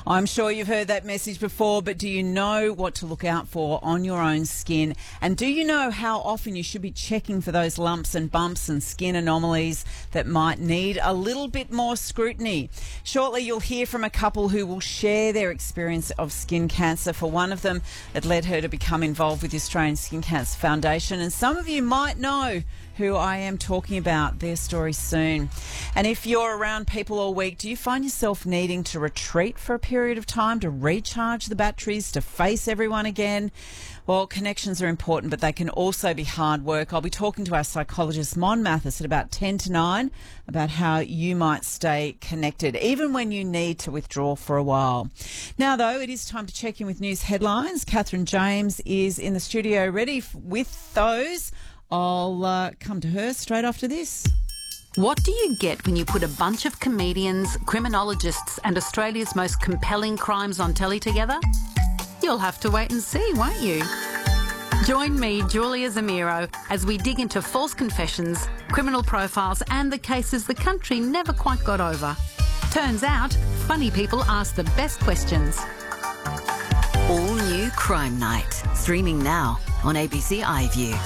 I'm sure you've heard that message before, but do you know what to look out for on your own skin? And do you know how often you should be checking for those lumps and bumps and skin anomalies that might need a little bit more scrutiny? Shortly, you'll hear from a couple who will share their experience of skin cancer. For one of them, it led her to become involved with the Australian Skin Cancer Foundation. And some of you might know who I am talking about, their story soon. And if you're around people all week, do you find yourself needing to retreat for a period of time to recharge the batteries, to face everyone again? Well, connections are important, but they can also be hard work. I'll be talking to our psychologist, Mon Mathis, at about 10 to 9 about how you might stay connected, even when you need to withdraw for a while. Now, though, it is time to check in with news headlines. Catherine James is in the studio ready with those. I'll come to her straight after this. What do you get when you put a bunch of comedians, criminologists and Australia's most compelling crimes on telly together? You'll have to wait and see, won't you? Join me, Julia Zamiro, as we dig into false confessions, criminal profiles and the cases the country never quite got over. Turns out, funny people ask the best questions. All new Crime Night, streaming now on ABC iView.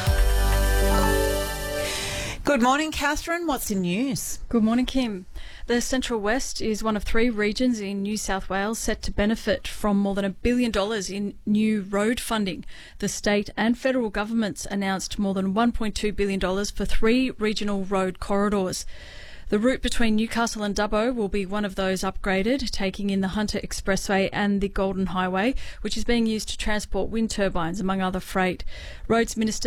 Good morning, Catherine. What's in news? Good morning, Kim. The Central West is one of 3 regions in New South Wales set to benefit from more than $1 billion in new road funding. The state and federal governments announced more than $1.2 billion for 3 regional road corridors. The route between Newcastle and Dubbo will be one of those upgraded, taking in the Hunter Expressway and the Golden Highway, which is being used to transport wind turbines, among other freight. Roads Minister